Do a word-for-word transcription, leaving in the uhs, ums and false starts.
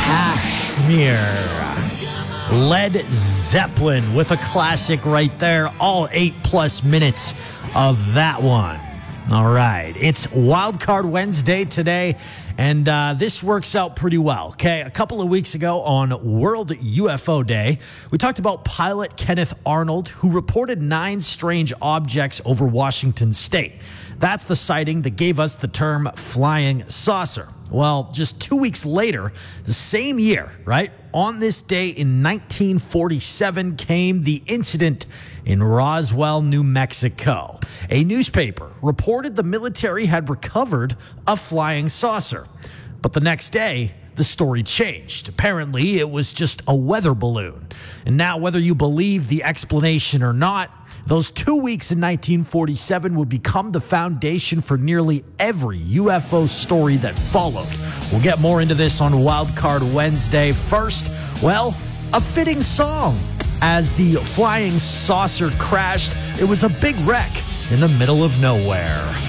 Kashmir. Led Zeppelin with a classic right there. All eight plus minutes of that one. All right. It's Wildcard Wednesday today, and uh, this works out pretty well. Okay. A couple of weeks ago on World U F O Day, we talked about pilot Kenneth Arnold, who reported nine strange objects over Washington State. That's the sighting that gave us the term flying saucer. Well, just two weeks later, the same year, right, on this day in nineteen forty-seven came the incident in Roswell, New Mexico. A newspaper reported the military had recovered a flying saucer. But the next day, the story changed. Apparently, it was just a weather balloon. And now, whether you believe the explanation or not, those two weeks in nineteen forty-seven would become the foundation for nearly every U F O story that followed. We'll get more into this on Wildcard Wednesday. First, well, a fitting song. As the flying saucer crashed, it was a big wreck in the middle of nowhere.